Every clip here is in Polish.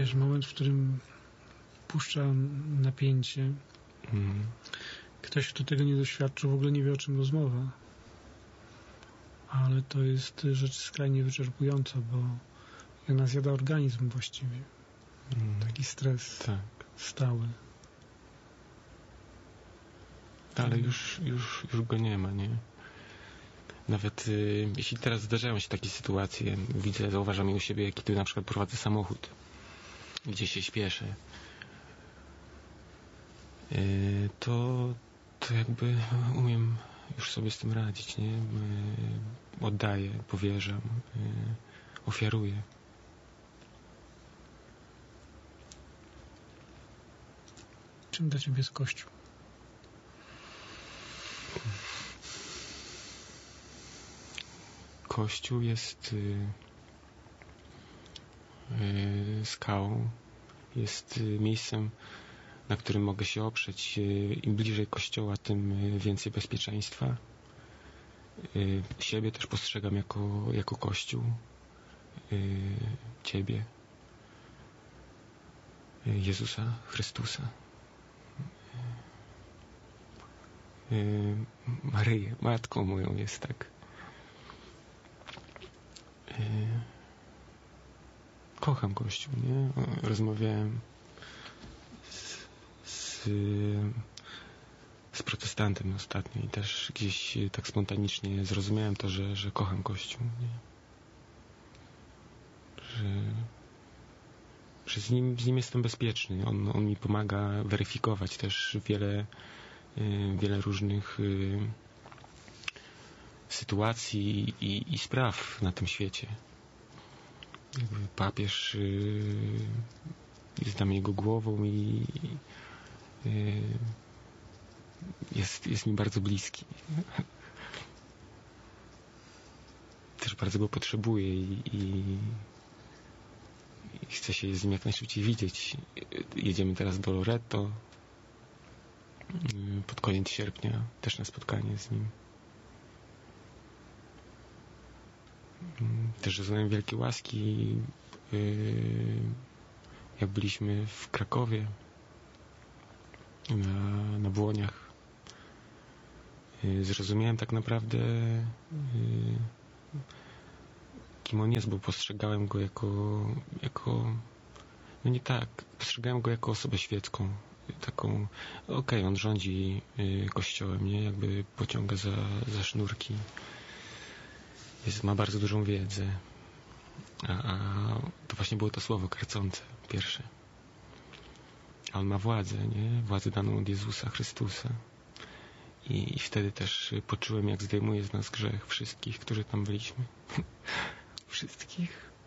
wiesz, moment, w którym puszcza napięcie. Ktoś, kto tego nie doświadczył, w ogóle nie wie, o czym rozmowa. Ale to jest rzecz skrajnie wyczerpująca, bo ona zjada organizm właściwie. Taki stres stały. Ale już go nie ma, nie? Nawet jeśli teraz zdarzają się takie sytuacje, zauważam je u siebie, kiedy na przykład prowadzę samochód, gdzie się śpieszę, to jakby umiem już sobie z tym radzić, nie? Oddaję, powierzam, ofiaruję. Czym dla Ciebie jest Kościół? Kościół jest skałą, jest miejscem, na którym mogę się oprzeć. Im bliżej Kościoła, tym więcej bezpieczeństwa. Siebie też postrzegam jako Kościół. Ciebie. Jezusa Chrystusa. Maryję, matką moją jest, tak. Kocham Kościół, nie? Rozmawiałem z protestantem ostatnio i też gdzieś tak spontanicznie zrozumiałem to, że kocham Kościół, nie? Że z nim jestem bezpieczny. On mi pomaga weryfikować też wiele różnych sytuacji i spraw na tym świecie. Jakby papież jest dla mnie jego głową i jest mi bardzo bliski. Też bardzo go potrzebuję i chcę się z nim jak najszybciej widzieć. Jedziemy teraz do Loreto pod koniec sierpnia, też na spotkanie z nim. Też doznałem wielkiej łaski, jak byliśmy w Krakowie na Błoniach. Zrozumiałem tak naprawdę, kim on jest, bo postrzegałem go jako no nie tak, postrzegałem go jako osobę świecką, taką, on rządzi kościołem, nie, jakby pociąga za sznurki, ma bardzo dużą wiedzę, a to właśnie było to słowo karcące pierwsze. A on ma władzę, nie, władzę daną od Jezusa Chrystusa. I wtedy też poczułem, jak zdejmuje z nas grzech wszystkich, którzy tam byliśmy. Wszystkich.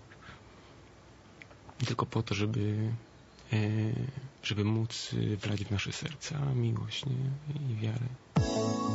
Tylko po to, żeby móc wlać w nasze serca miłość, nie? I wiarę.